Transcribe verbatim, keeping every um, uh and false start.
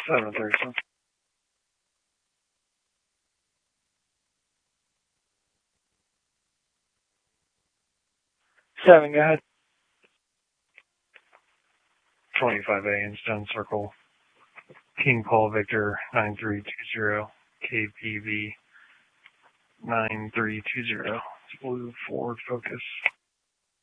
Seven thirty. Seven, go ahead. Twenty-five A in Stone Circle. King Paul Victor nine three two zero. K P V nine three two zero. Blue Ford Focus.